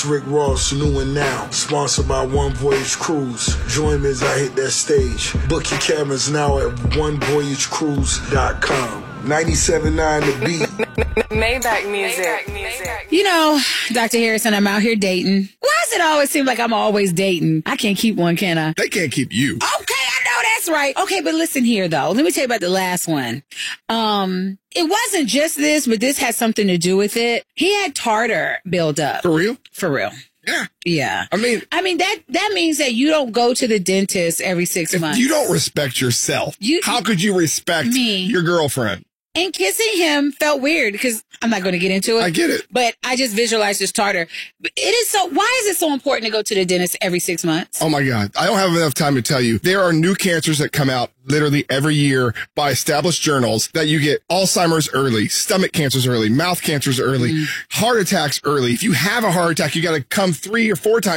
Rick Ross, new and now. Sponsored by One Voyage Cruise. Join me as I hit that stage. Book your cabins now at onevoyagecruise.com. 97.9 The Beat. Maybach music. You know, Dr. Harrison, I'm out here dating. Why does it always seem like I'm always dating? I can't keep one, can I? They can't keep you. Okay, I know that's right. Okay, but listen here, though. Let me tell you about the last one. It wasn't just this, but this had something to do with it. He had tartar buildup. For real? For real. Yeah. Yeah. I mean, that means that you don't go to the dentist every 6 months. If you don't respect yourself, how could you respect your girlfriend? And kissing him felt weird because I'm not going to get into it. I get it. But I just visualized this tartar. Why is it so important to go to the dentist every 6 months? Oh my God. I don't have enough time to tell you. There are new cancers that come out literally every year by established journals that you get Alzheimer's early, stomach cancers early, mouth cancers early, heart attacks early. If you have a heart attack, you got to come 3 or 4 times